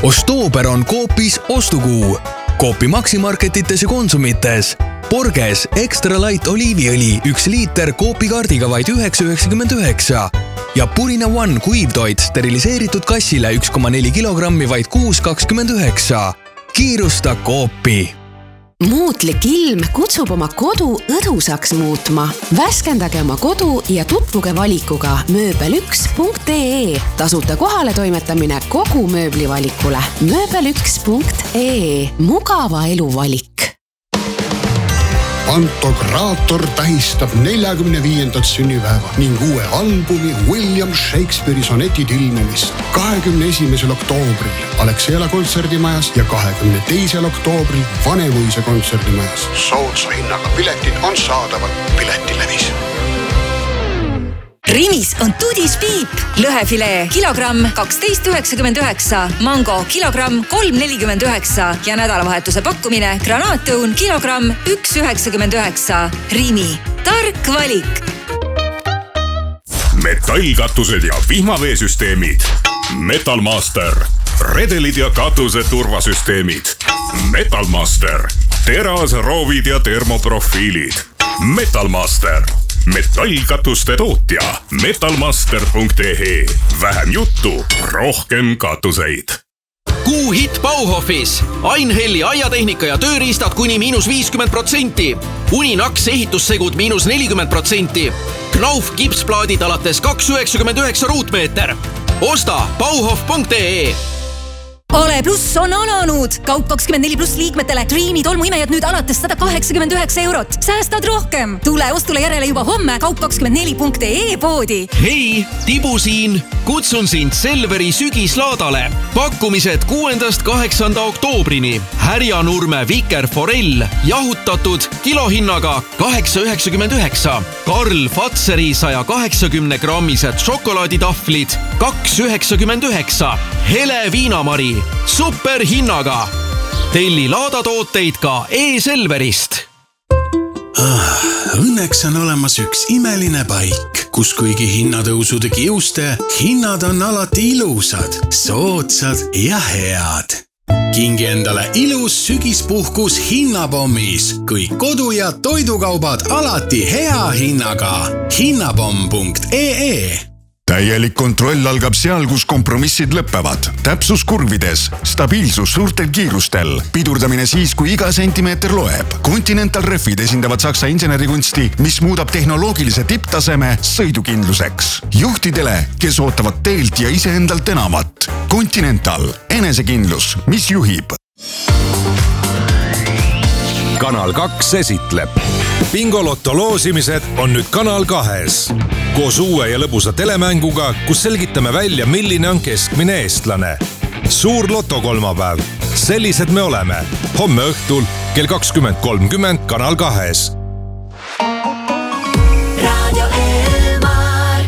Oktoober on Coopis ostukuu. Coopi maksimarketites ja konsumites. Borges Extra Light oliiviõli 1 liiter Coopi kaardiga vaid 9,99 ja Purina One kuivtoit steriliseeritud kassile 1,4 kilogrammi vaid 6,29. Kiirusta Coopi. Muutlik ilm kutsub oma kodu õdusaks muutma. Värskendage oma kodu ja tutvuge valikuga mööbel1.ee. Tasuta kohale toimetamine kogu mööblivalikule. mööbel1.ee. Mugava elu valik. Pantokraator tähistab 45. sünnipäeva ning uue albumi William Shakespeare'i sonetid ilmumist 21. oktoobril Alexela kontserdimajas ja 22. oktoobril Vanemuise kontserdimajas. Soodsa hinnaga piletid on saadaval Piletilevis. Rimis on Tudis piip. Lõhefilee kilogramm 12,99, mango kilogramm 3,49 ja nädalavahetuse pakkumine granaatõun kilogramm 1,99. Rimi, tark valik. Metallkatused ja vihmaveesüsteemid. Metalmaster. Redelid ja katuse turvasüsteemid. Metalmaster. Terasroovid ja termoprofiilid. Metalmaster. Metallkatuste tootja metalmaster.ee. Vähem juttu, rohkem katuseid. Kuu hit Bauhofis. Ainhelli aiatehnika ja tööriistad kuni -50%. Uninaks ehitussegud -40%. Knauf kipsplaadid alates 2,99 ruutmeeter. Osta bauhof.ee. Ale Plus on alanud. Kaup 24+ liikmetele. Dreami tolmuimejad nüüd alates 189 €. Säästad rohkem. Tule ostule järele juba homme kaup24.ee poodi. Hei, Tibu siin. Kutsun sind Selveri sügislaadale. Pakkumised 6.–8. oktoobrini. Härjanurme vikerforell jahutatud kilohinnaga 8,99. Karl Fatseri 180-grammised šokolaaditahvlid 2,99. Hele viinamari superhinnaga. Telli laadatooteid ka e-Selverist. Õnneks on olemas üks imeline paik, kus kuigi hinnatõusude kiuste, hinnad on alati ilusad, soodsad ja head. Kingi endale ilus sügispuhkus hinnapommis, kõik kodu- ja toidukaubad alati hea hinnaga. Hinnapomm.ee. Täielik kontroll algab seal, kus kompromissid lõppevad. Täpsus kurvides, stabiilsus suurtel kiirustel, pidurdamine siis, kui iga sentimeeter loeb. Continental Refid esindavad Saksa insenerikunsti, mis muudab tehnoloogilise tipptaseme sõidukindluseks. Juhtidele, kes ootavad teelt ja iseendalt enamat. Continental, enesekindlus, mis juhib. Kanal 2 esitleb. Bingolotto loosimised on nüüd Kanal 2-s. Koos uue ja lõbusa telemänguga, kus selgitame välja, milline on keskmine eestlane. Suur lotokolmapäev. Sellised me oleme. Homme õhtul kell 20.30 Kanal 2-s. Radio Elmar.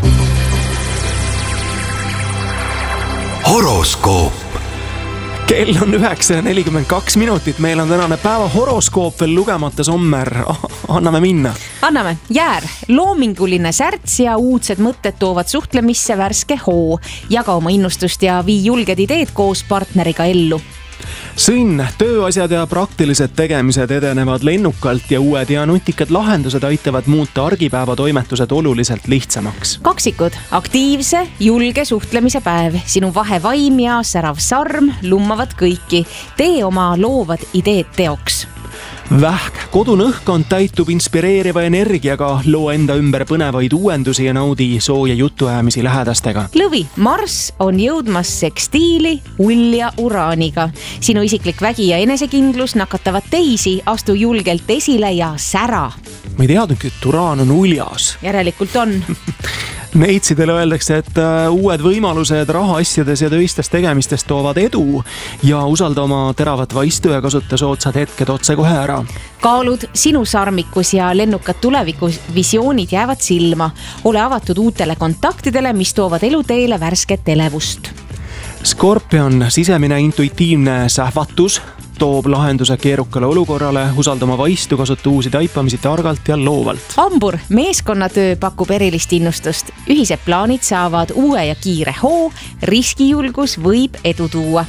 Horoskoop. Kell on 9:42. Meil on tänane päeva horoskoop veel lugemata, Sommer. Anname minna. Anname. Jäär. Loominguline särts ja uudsed mõtted toovad suhtlemisse värske hoo. Jaga oma innustust ja vii julged ideed koos partneriga ellu. Sõnn, tööasjad ja praktilised tegemised edenevad lennukalt ja uued ja nutikad lahendused aitavad muuta argipäeva toimetused oluliselt lihtsamaks. Kaksikud, aktiivse, julge suhtlemise päev. Sinu vahevaim ja särav sarm lummavad kõiki. Tee oma loovad ideed teoks. Vähk, kodune õhkkond täitub inspireeriva energiaga, loo enda ümber põnevaid uuendusi ja naudi sooja jutuajamisi lähedastega. Lõvi, Marss on jõudmas sekstiili, ulja uraaniga. Sinu isiklik vägi ja enesekindlus nakatavad teisi, astu julgelt esile ja sära. Ma ei teadnudki, et uraan on uljas. Järelikult on. Neitsidele öeldakse, et uued võimalused rahaasjades ja töistes tegemistes toovad edu ja usalda oma teravat vaistu ja kasuta soodsad hetked otse kohe ära. Kaalud, sinu sarmikus ja lennukad tulevikuvisioonid jäävad silma. Ole avatud uutele kontaktidele, mis toovad eluteele värsket elevust. Skorpion, sisemine intuitiivne sähvatus toob lahenduse keerukale olukorrale, usalda oma vaistu, kasuta uusi taipamisi targalt ja loovalt. Hambur, meeskonnatöö pakub erilist innustust. Ühised plaanid saavad uue ja kiire hoo, riskijulgus võib edu tuua.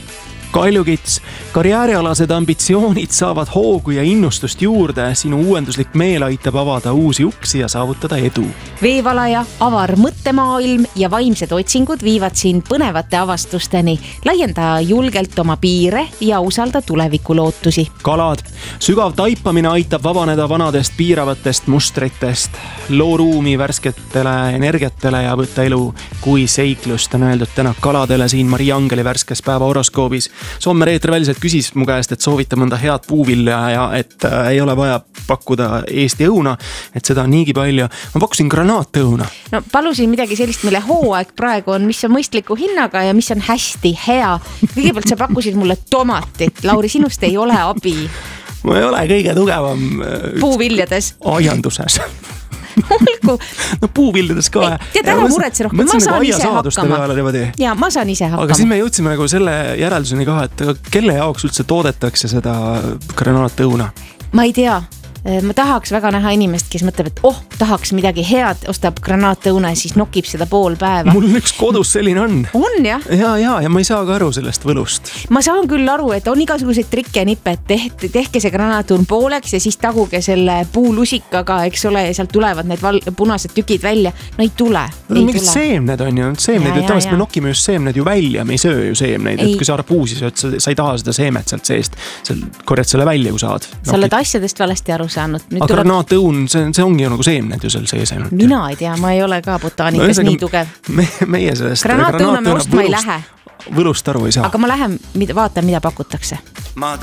Kaljukits, karjäärialased ambitsioonid saavad hoogu ja innustust juurde. Sinu uuenduslik meel aitab avada uusi uksi ja saavutada edu. Veevalaja, avar mõttemaailm ja vaimsed otsingud viivad sind põnevate avastusteni. Laienda julgelt oma piire ja usalda tulevikulootusi. Kalad, sügav taipamine aitab vabaneda vanadest piiravatest mustritest. Loo ruumi värsketele energiatele ja võtta elu kui seiklust, on öeldud täna kaladele siin Maria Angeli värskes päeva horoskoobis. Somme Reeter Väliselt küsis mu käest, et soovita mõnda head puuvilja ja et ei ole vaja pakkuda Eesti õuna, et seda on niigi palju. Ma pakkusin granaatõuna. No palusin midagi sellist, mille hooaeg praegu on, mis on mõistliku hinnaga ja mis on hästi hea. Kõigepealt sa pakkusid mulle tomatit. Lauri, sinust ei ole abi. Ma ei ole kõige tugevam puuviljades aianduses. Olgu. No puuviljades ka. Tead, ära muretse rohkem, ma saan ise hakkama. Ja ma saan ise hakkama. Aga siis me jõudsime nagu selle järelduseni ka, et kelle jaoks üldse toodetakse seda granaatõuna? Ma ei tea. Ma tahaks väga näha inimest, kes mõtleb, et tahaks midagi head, ostab granaatõuna ja siis nokib seda pool päeva. Mul üks kodus selline on. On jah? Ja ma ei saa ka aru sellest võlust. Ma saan küll aru, et on igasuguseid trikke ja nippe, et tehke see granaatõun pooleks ja siis taguge selle puulusikaga, eks ole, ja sealt tulevad need punased tükid välja. No ei tule. Mingid seemned on ju, seemneid, tavaliselt me nokime just seemned ju välja, me ei söö ju seemneid, et kui sa arbuusi sööd, sa ei taha seda seemet sealt seest, korjad selle välja, kui saad. Sa oled asjadest valesti aru saanud. Aga granaatõun, see ongi ju nagu seemned ju seal sees ainult. Mina ei tea, ma ei ole ka botaanikas nii tugev. Meie sellest granaatõuna me ostma ei lähe. Võlust aru ei saa. Aga ma lähen, vaatan, mida pakutakse.